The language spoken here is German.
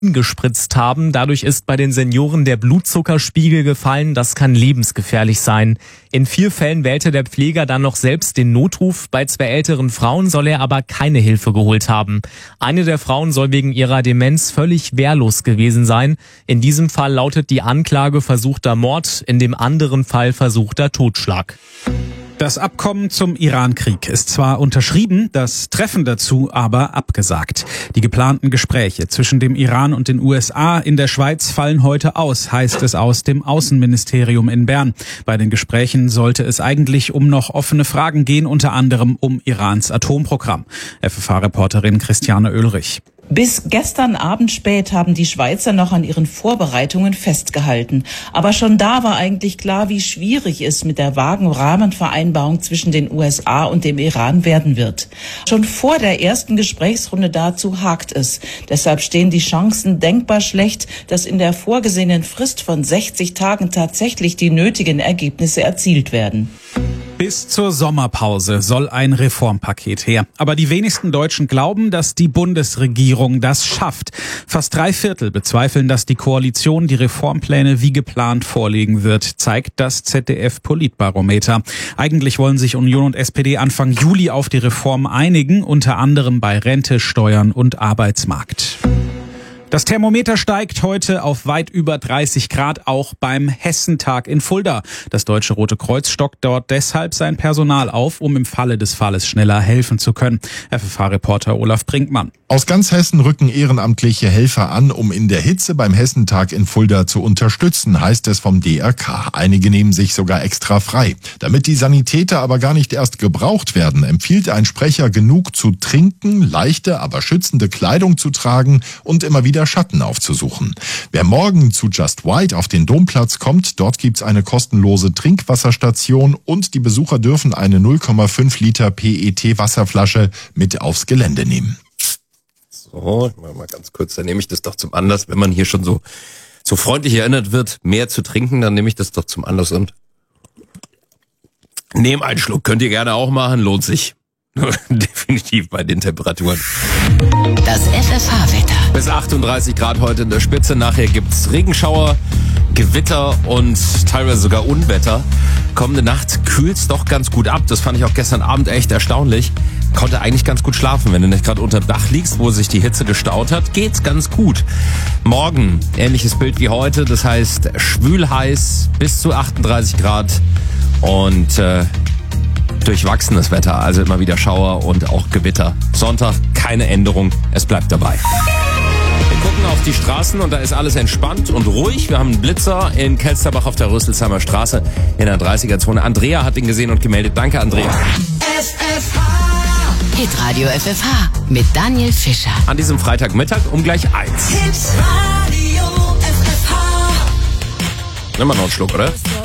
gespritzt haben. Dadurch ist bei den Senioren der Blutzuckerspiegel gefallen. Das kann lebensgefährlich sein. In 4 Fällen wählte der Pfleger dann noch selbst den Notruf. Bei 2 älteren Frauen soll er aber keine Hilfe geholt haben. Eine der Frauen soll wegen ihrer Demenz völlig wehrlos gewesen sein. In diesem Fall lautet die Anklage versuchter Mord, in dem anderen Fall versuchter Totschlag. Das Abkommen zum Iran-Krieg ist zwar unterschrieben, das Treffen dazu aber abgesagt. Die geplanten Gespräche zwischen dem Iran und den USA in der Schweiz fallen heute aus, heißt es aus dem Außenministerium in Bern. Bei den Gesprächen sollte es eigentlich um noch offene Fragen gehen, unter anderem um Irans Atomprogramm. FFH-Reporterin Christiane Oehlrich. Bis gestern Abend spät haben die Schweizer noch an ihren Vorbereitungen festgehalten. Aber schon da war eigentlich klar, wie schwierig es mit der vagen Rahmenvereinbarung zwischen den USA und dem Iran werden wird. Schon vor der ersten Gesprächsrunde dazu hakt es. Deshalb stehen die Chancen denkbar schlecht, dass in der vorgesehenen Frist von 60 Tagen tatsächlich die nötigen Ergebnisse erzielt werden. Bis zur Sommerpause soll ein Reformpaket her. Aber die wenigsten Deutschen glauben, dass die Bundesregierung das schafft. Fast 3/4 bezweifeln, dass die Koalition die Reformpläne wie geplant vorlegen wird, zeigt das ZDF-Politbarometer. Eigentlich wollen sich Union und SPD Anfang Juli auf die Reform einigen, unter anderem bei Rente, Steuern und Arbeitsmarkt. Das Thermometer steigt heute auf weit über 30 Grad, auch beim Hessentag in Fulda. Das Deutsche Rote Kreuz stockt dort deshalb sein Personal auf, um im Falle des Falles schneller helfen zu können. FFH-Reporter Olaf Brinkmann. Aus ganz Hessen rücken ehrenamtliche Helfer an, um in der Hitze beim Hessentag in Fulda zu unterstützen, heißt es vom DRK. Einige nehmen sich sogar extra frei. Damit die Sanitäter aber gar nicht erst gebraucht werden, empfiehlt ein Sprecher, genug zu trinken, leichte, aber schützende Kleidung zu tragen und immer wieder Schatten aufzusuchen. Wer morgen zu Just White auf den Domplatz kommt, dort gibt's eine kostenlose Trinkwasserstation und die Besucher dürfen eine 0,5 Liter PET-Wasserflasche mit aufs Gelände nehmen. So, ich mach mal ganz kurz, dann nehme ich das doch zum Anlass, wenn man hier schon so freundlich erinnert wird, mehr zu trinken, dann nehme ich das doch zum Anlass und nehme einen Schluck. Könnt ihr gerne auch machen, lohnt sich. Definitiv bei den Temperaturen. Das FFH-Wetter. Bis 38 Grad heute in der Spitze. Nachher gibt's Regenschauer, Gewitter und teilweise sogar Unwetter. Kommende Nacht kühlt's doch ganz gut ab. Das fand ich auch gestern Abend echt erstaunlich. Konnte eigentlich ganz gut schlafen. Wenn du nicht gerade unterm Dach liegst, wo sich die Hitze gestaut hat, geht's ganz gut. Morgen ähnliches Bild wie heute. Das heißt schwül heiß bis zu 38 Grad und durchwachsenes Wetter, also immer wieder Schauer und auch Gewitter. Sonntag keine Änderung, es bleibt dabei. Wir gucken auf die Straßen und da ist alles entspannt und ruhig. Wir haben einen Blitzer in Kelsterbach auf der Rüsselsheimer Straße in der 30er-Zone. Andrea hat ihn gesehen und gemeldet. Danke, Andrea. Hitradio FFH mit Daniel Fischer. An diesem Freitagmittag um gleich 1. Hitradio FFH. Nimm mal noch einen Schluck, oder?